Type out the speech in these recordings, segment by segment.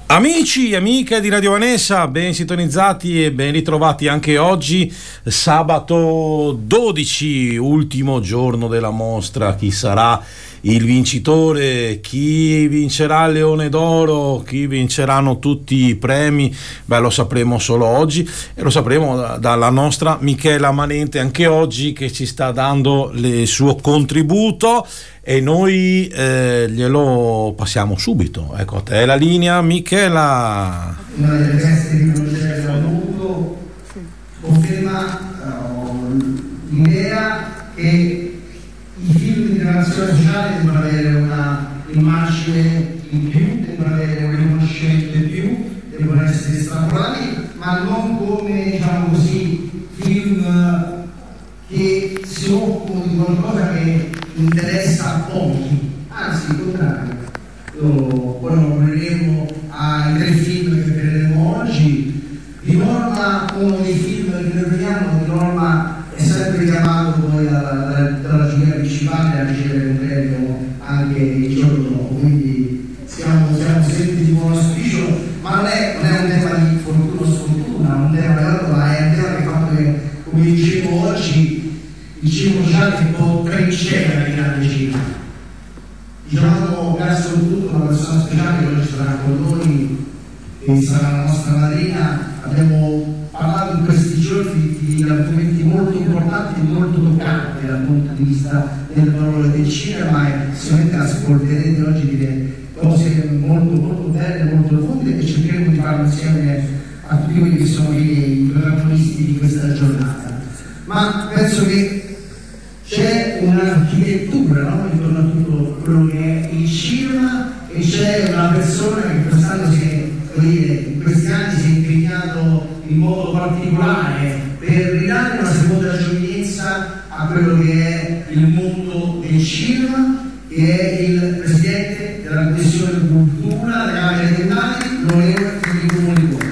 Amici, amiche di Radio Vanessa, ben sintonizzati e ben ritrovati anche oggi, sabato 12, ultimo giorno della mostra. Chi sarà il vincitore, chi vincerà il Leone d'Oro, chi vinceranno tutti i premi? Beh, lo sapremo solo oggi e lo sapremo dalla nostra Michela Manente anche oggi, che ci sta dando il suo contributo e noi glielo passiamo subito. Ecco, a te la linea, Michela. Una delle feste di Concerto del mondo conferma l'idea che i film di narrazione sociale devono avere una immagine in più, devono avere un riconoscimento in più, devono essere estrapolati, ma non come, diciamo così, film che si occupano di qualcosa che interessa a pochi, anzi il contrario. Poi lo vedremo ai 3 film che vedremo oggi. Di norma uno dei film che noi vediamo di norma è sempre chiamato poi dalla giuria principale a ricevere un premio anche il giorno dopo, quindi siamo sempre di buon auspicio, ma non è un tema di fortuna o sfortuna, un tema però, ma è un tema che fatto che, come dicevo oggi, il cinema sociale che può criceva di grande cinema. Diciamo grazie soprattutto a una persona speciale che oggi sarà con noi, che sarà la nostra madrina. Abbiamo parlato in questi giorni di argomenti molto importanti e molto toccanti dal punto di vista del valore del cinema, e sicuramente ascolterete oggi delle cose molto molto belle, molto profonde, e cercheremo di farlo insieme a tutti quelli che sono i protagonisti di questa giornata. Ma penso che c'è un'architettura, no? Intorno a tutto quello che è il cinema, e c'è una persona che quest'anno in questi anni si è impegnato in modo particolare per ridare una seconda giovinezza a quello che è il mondo del cinema, che è il presidente della Commissione Cultura della Camera dei Deputati, l'onorevole Federico Morricone.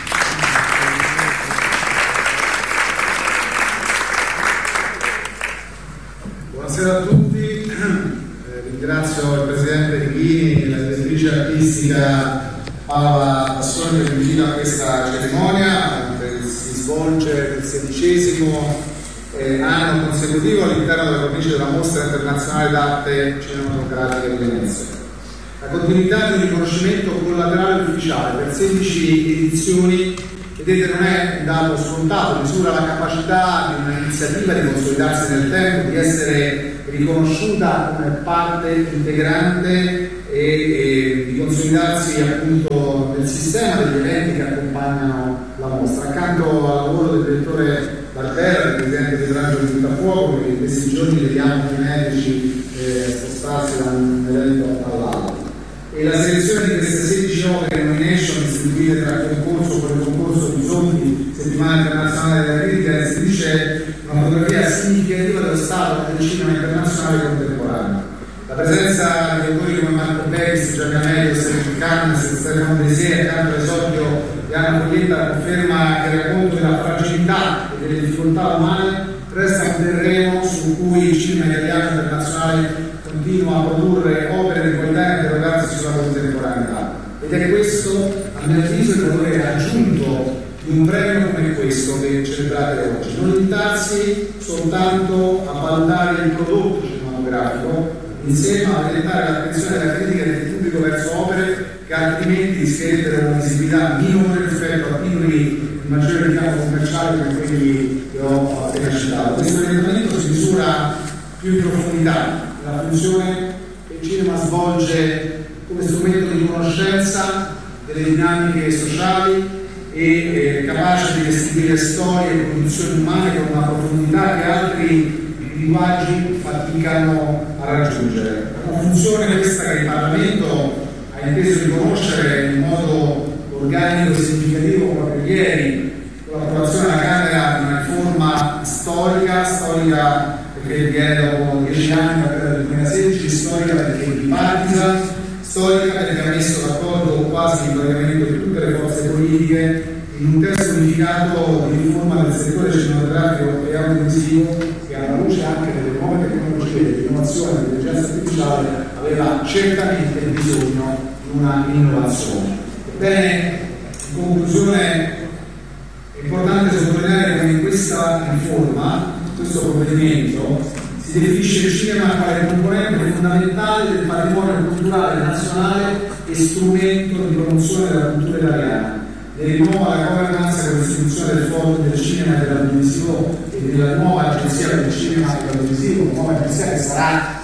Buonasera a tutti, ringrazio il presidente Righini e la direttrice artistica Paola Passoni per l'invito a questa cerimonia che si svolge il 16° anno consecutivo all'interno della cornice della Mostra Internazionale d'Arte Cinematografica di Venezia. La continuità di un riconoscimento collaterale ufficiale per 16 edizioni, vedete, non è un dato scontato, misura la capacità di un'iniziativa di consolidarsi nel tempo, di essere riconosciuta come parte integrante e di consolidarsi appunto nel sistema degli eventi che accompagnano la mostra. Accanto al lavoro del direttore Barbera, del presidente di Brangelo di Buttafuoco, che in questi giorni vediamo i medici spostarsi da un evento all'altro. E la selezione di queste 16 opere nomination distribuite tra il concorso Bisogni, settimana internazionale della critica, istituisce una fotografia significativa dello stato del cinema internazionale contemporaneo. La presenza di autori come Marco Bevis, Gianni Amelio, Sergio Carnes, Stefano Desè, accanto all'esordio di Anna Foglietta, conferma che il racconto della fragilità e delle difficoltà umane resta un terreno su cui il cinema italiano internazionale continua a produrre opere di qualità e interrogarsi sulla contemporaneità. Ed è questo, a mio avviso, il valore aggiunto di un premio come questo che celebrate oggi. Non limitarsi soltanto a valutare il prodotto cinematografico, insieme a orientare l'attenzione della critica del pubblico verso opere che altrimenti rischierebbero una visibilità minore rispetto a titoli di maggiore richiamo commerciale come quelli che ho appena citato. Questo orientamento si misura più in profondità la funzione che il cinema svolge come strumento di conoscenza delle dinamiche sociali e capace di restituire storie e condizioni umane con una profondità che altri linguaggi faticano a raggiungere. Una funzione questa che il Parlamento ha inteso riconoscere in modo organico e significativo proprio ieri con l'approvazione alla Camera di una riforma storica perché viene dopo 10 anni, dal 2016, storica perché bipartisan, storica perché ha messo d'accordo quasi il collegamento di tutte le forze politiche in un testo unificato di riforma del settore cinematografico e audiovisivo che, alla luce anche delle nuove tecnologie di innovazione e intelligenza artificiale, aveva certamente bisogno di una innovazione. Bene, in conclusione è importante sottolineare come in questa riforma, in questo provvedimento, si definisce il cinema quale componente fondamentale del patrimonio culturale nazionale e strumento di promozione della cultura italiana. Ne rinnova la governanza con l'istituzione del Fondo del Cinema e dell'Audiovisivo e della nuova agenzia per il cinema e l'audiovisivo, una nuova agenzia che sarà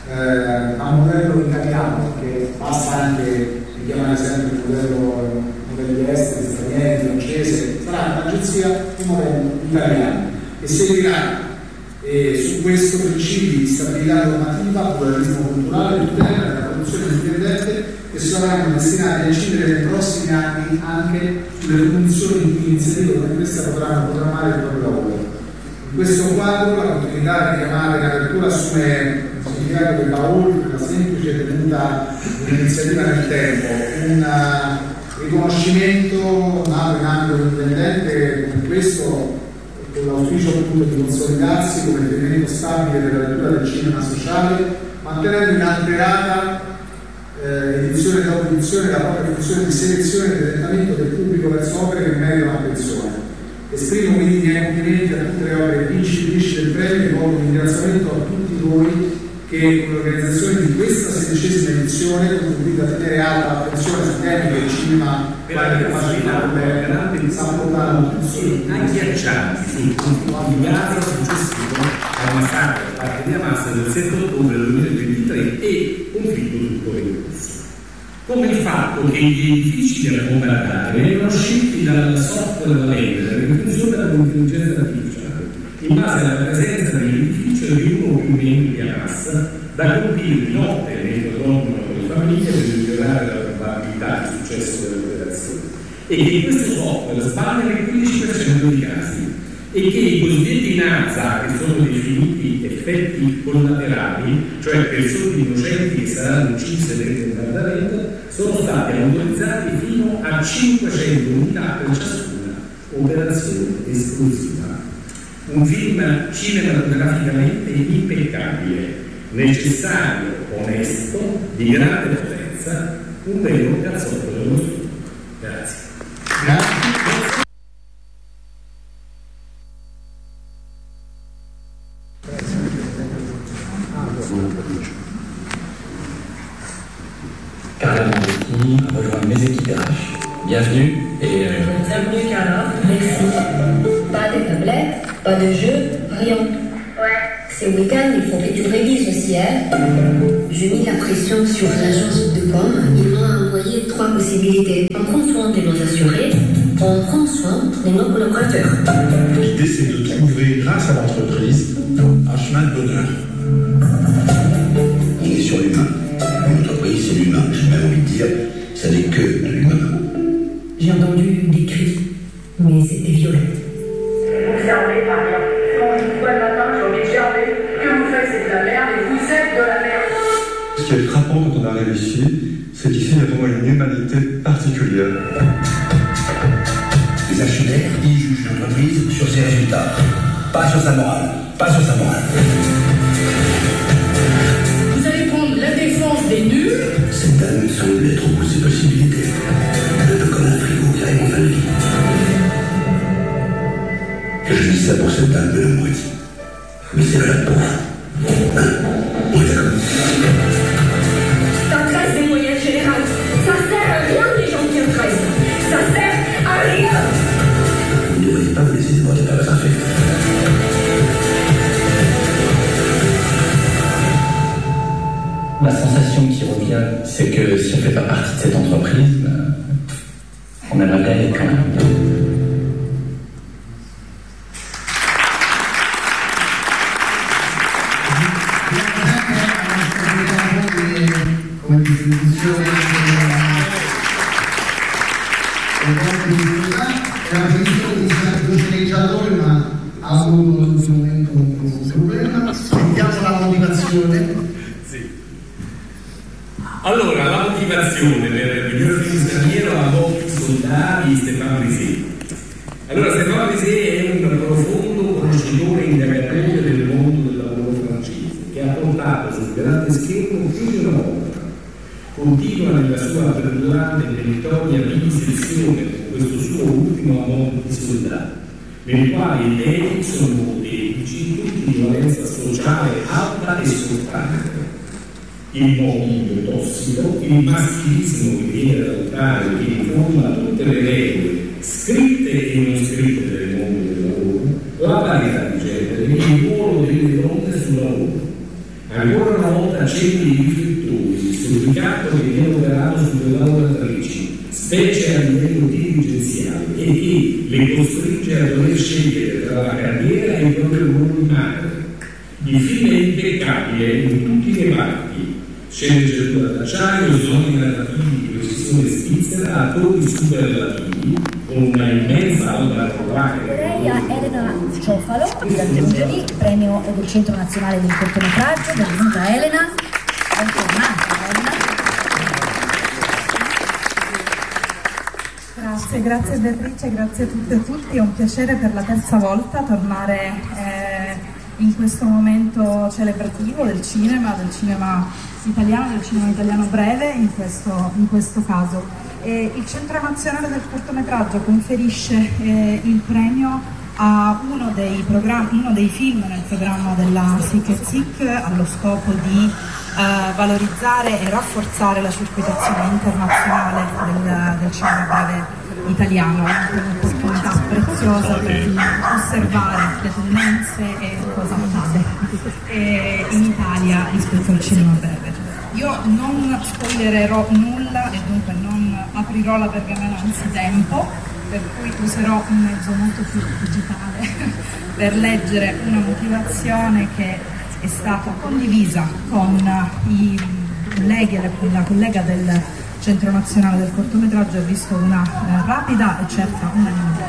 a modello italiano, perché basta anche richiamare sempre il modelli esteri, stranieri, francese, sarà un'agenzia di modello italiano e seguirà su questo principio di stabilità normativa, pluralismo culturale, tutela della produzione indipendente, che saranno destinati a incidere nei prossimi anni anche sulle funzioni di iniziativa che queste potranno programmare il proprio lavoro. In questo quadro la continuità di chiamare l'apertura assume un significato che va oltre la semplice tenuta di un'iniziativa nel tempo, un riconoscimento nato in ambito indipendente come questo, con l'auspicio appunto di consolidarsi come riferimento stabile della lettura del cinema sociale, mantenendo inalterata edizione dopo edizione la propria funzione di selezione e orientamento del pubblico verso opere che meritano attenzione. Esprimo quindi i miei complimenti a tutte le opere vincitrici del premio e rivolgo un ringraziamento a tutti voi che con l'organizzazione di questa 16ª edizione contribuite a tenere alta l'attenzione su temi che il cinema quale capacità di sapotare agghiaccianti sul continuato successivo al massacro da parte di Hamas del 7 ottobre del 2023 e conflitto tutto in corso. Come il fatto che gli edifici da bombardare venivano scelti dal software della legge che funziona dall'intelligenza artificiale in base alla presenza dell'edificio di uno o più membri di Hamas da colpire di notte mentre dormono le famiglie per migliorare la probabilità di successo dell'operazione e che questo software sbaglia nel 15% dei casi e che i cosiddetti NAZA, che sono definiti effetti collaterali, cioè persone innocenti che saranno uccise nel bombardamento, sono stati autorizzati fino a 500 unità per ciascuna operazione esclusiva. Un film cinematograficamente impeccabile, necessario, onesto, di grande potenza, un vero cazzotto dello studio. Grazie. Carla Moretti a rejoint mes équipages. Bienvenue et... Bienvenue Carla, merci. Pas de tablette, pas de jeu, rien. Ouais. Ce week-end, il faut que tu révises aussi, hein. J'ai mis la pression sur l'agence de com. Ils m'ont envoyé 3 possibilités. On prend soin de nos assurés, on prend soin de nos collaborateurs. L'idée, c'est de trouver, grâce à l'entreprise, un chemin de bonheur. On est sur l'humain. L'entreprise, c'est l'humain. J'ai même envie de dire, ça n'est que de l'humain. J'ai entendu des cris, mais c'était violent. Vous ne servez pas rien. Quand je vous vois le matin, j'ai envie de gerber. Que vous faites, c'est de la merde et vous êtes de la merde. Ce qui est frappant quand on arrive ici, c'est qu'ici, il y a vraiment une humanité particulière. Les actionnaires, ils jugent l'entreprise sur ses résultats, pas sur sa morale. Pas sur sa morale. Vous allez prendre la défense des nuls. Cette dame semble être au bout de ses possibilités. Un peu comme un frigo qui arrive en fin de vie. Et je dis ça pour cette dame de la moitié. Mais c'est là la pauvre. Hein? On est d'accord? Ça tresse des moyens généraux. Ça sert à rien les gens qui tressent. Ça sert à rien. Vous ne devriez pas vous laisser déborder par votre affaire. La sensation qui revient, c'est que si on ne fait pas partie de cette entreprise, on aimerait bien être quand même. Come distribuzione è una petizione di Santo Sceneggiatore, ma ha avuto in questo momento un problema. Sentiamo la motivazione. Allora, la motivazione per il miglior film straniero a Botti Soldati di Stefano Risè. Allora, Stefano Risè è un profondo conoscitore indagatore del mondo del lavoro francese, che ha portato sul grande schermo più di una volta continua nella sua perdurante e meritoria vivisezione con questo suo ultimo amore di soldato, nei quali i temi sono molteplici, tutti di valenza sociale alta e scottante. Il mondo tossico, il maschilismo che viene ad adottare, che informa tutte le regole scritte e non scritte del mondo del lavoro, la parità di genere, il ruolo delle donne sul lavoro. Ancora una volta accendi i riflettori sul ricatto che viene operato sulle lavoratrici, specie a livello dirigenziale, e che le costringe a dover scegliere tra la carriera e il proprio ruolo di madre. Il film è impeccabile in tutti i reparti, sceneggiatura d'acciaio, suoni narrativi di precisione svizzera, attori superlativi, con una immensa alba trovare. Lei a Elena Ciofalo, di Giuliani, premio del Centro Nazionale del Cortometraggio. Benvenuta Elena, bentornata Elena. Grazie Beatrice, grazie a tutte e tutti, è un piacere per la terza volta tornare in questo momento celebrativo del cinema italiano breve in questo caso. Il Centro Nazionale del Cortometraggio conferisce il premio a uno dei film nel programma della SIC allo scopo di valorizzare e rafforzare la circuitazione internazionale del cinema breve italiano, un'opportunità preziosa per osservare le tendenze e cosa accade in Italia rispetto al cinema breve. Io non spoilererò nulla e dunque non aprirò la pergamena anzitempo, per cui userò un mezzo molto più digitale per leggere una motivazione che è stata condivisa con i colleghi e la collega del Centro Nazionale del Cortometraggio. Ha visto una rapida e certa unanimità.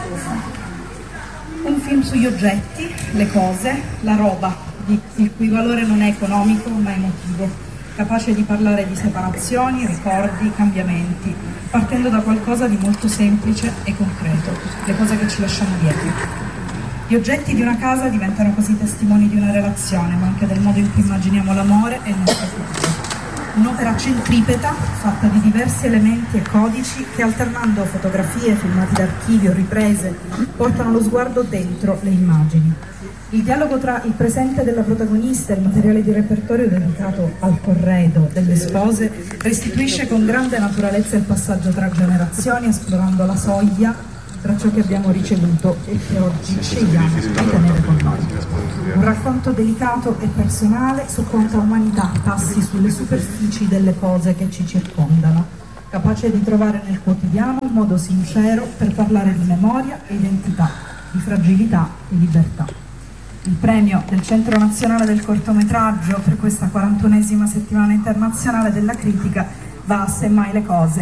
Un film sugli oggetti, le cose, la roba, il cui valore non è economico ma emotivo, capace di parlare di separazioni, ricordi, cambiamenti, partendo da qualcosa di molto semplice e concreto, le cose che ci lasciamo dietro. Gli oggetti di una casa diventano così testimoni di una relazione, ma anche del modo in cui immaginiamo l'amore e il nostro futuro. Un'opera centripeta, fatta di diversi elementi e codici che, alternando fotografie, filmati d'archivio, riprese, portano lo sguardo dentro le immagini. Il dialogo tra il presente della protagonista e il materiale di repertorio dedicato al corredo delle spose restituisce con grande naturalezza il passaggio tra generazioni, esplorando la soglia tra ciò che abbiamo ricevuto e che oggi scegliamo di tenere con noi. Un racconto delicato e personale su quanta umanità passi sulle superfici delle cose che ci circondano, capace di trovare nel quotidiano un modo sincero per parlare di memoria e identità, di fragilità e libertà. Il premio del Centro Nazionale del Cortometraggio per questa 41esima settimana internazionale della critica va a Semmai le cose.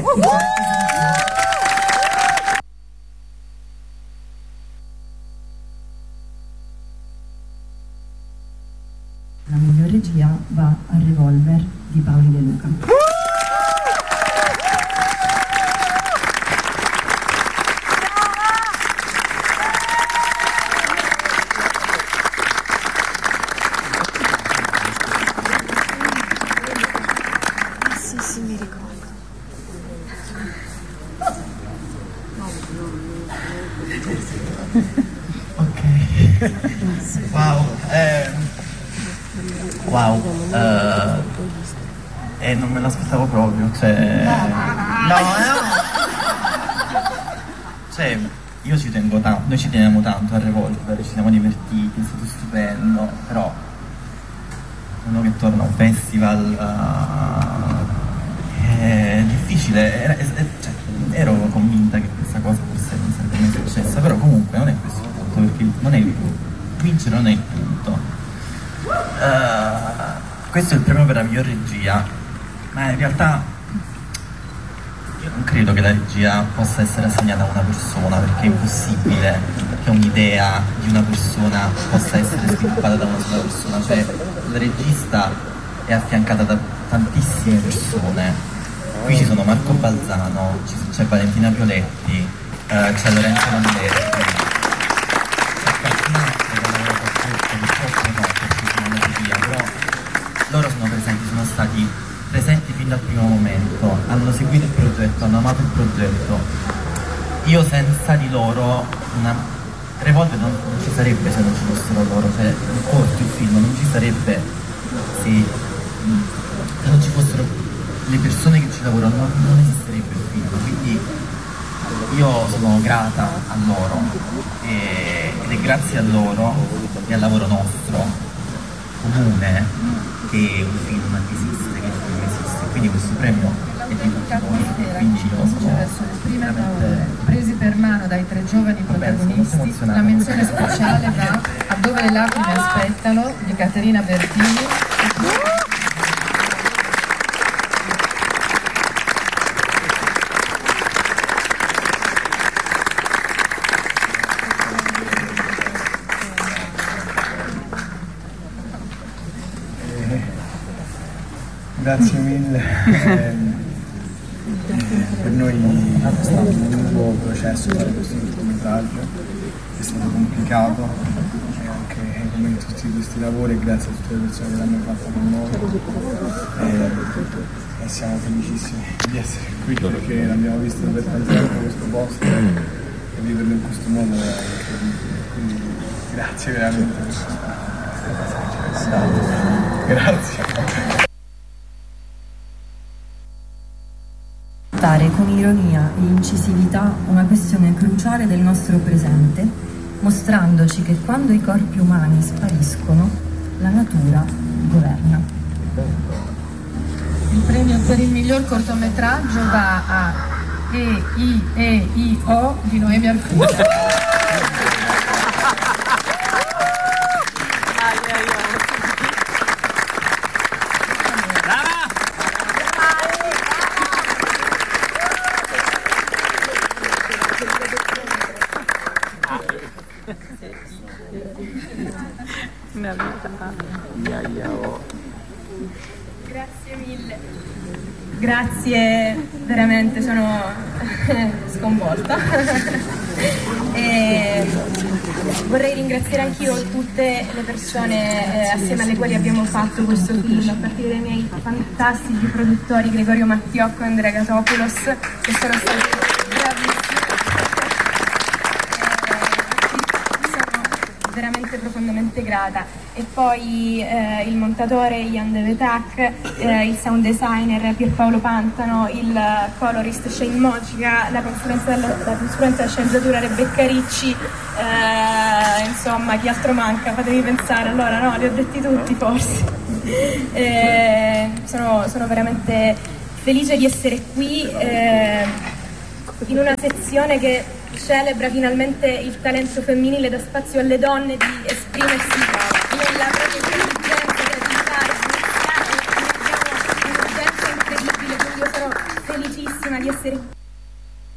La miglior regia va a Revolver di Paoli De Luca. Sì, mi ricordo. Ok. Wow. Wow, non me l'aspettavo proprio, io ci tengo tanto, noi ci teniamo tanto a Revolver, ci siamo divertiti, è stato stupendo, però uno che torna a un festival è difficile, ero convinta che questa cosa forse non sarebbe mai successa, però comunque non è questo il punto, perché non è il punto, vincere non è il punto. Questo è il premio per la miglior regia, ma in realtà io non credo che la regia possa essere assegnata a una persona, perché è impossibile che un'idea di una persona possa essere sviluppata da una sola persona, cioè la regista è affiancata da tantissime persone. Qui ci sono Marco Balzano, c'è Valentina Violetti, c'è Lorenzo Lamberti, però loro sono presenti, sono stati presenti fin dal primo momento, hanno seguito il progetto, hanno amato il progetto. Io senza di loro, Revolver non ci sarebbe se non ci fossero loro, cioè il corto, il film non ci sarebbe se non ci fossero le persone che ci lavorano, non esisterebbe il film. Quindi io sono grata a loro ed è grazie a loro e al lavoro nostro comune che un film esiste, che il film esiste, quindi questo premio è di tutti noi, quindi io sono verso le prime parole presi per mano dai 3 giovani protagonisti. La menzione speciale va a Dove le lacrime aspettano di Caterina Bertini. Grazie mille, per noi è stato un lungo processo fare questo cortometraggio, è stato complicato e anche come in tutti questi lavori grazie a tutte le persone che l'hanno fatto con noi e siamo felicissimi di essere qui perché l'abbiamo visto per tanto tempo questo posto e viverlo in questo modo è incredibile, quindi grazie veramente per questa grazie. Con ironia e incisività una questione cruciale del nostro presente, mostrandoci che quando i corpi umani spariscono, la natura governa. Il premio per il miglior cortometraggio va a E-I-E-I-O di Noemi Arcuri. Grazie mille. Grazie, veramente sono sconvolta. E vorrei ringraziare anch'io tutte le persone assieme alle quali abbiamo fatto questo film, a partire dai miei fantastici produttori Gregorio Mattiocco e Andrea Gatopoulos, che sono stati bravissimi. Veramente profondamente grata, e poi il montatore Ian De Vetac, il sound designer Pierpaolo Pantano, il colorist Shane Mojica, la consulente della sceneggiatura Rebecca Ricci, insomma chi altro manca? Fatevi pensare, allora no, li ho detti tutti forse. Sono veramente felice di essere qui in una sezione che celebra finalmente il talento femminile, dà spazio alle donne di esprimersi nella propria intelligenza, creatività, risoluzione, e abbiamo un'urgenza incredibile, quindi io sarò felicissima di essere qui.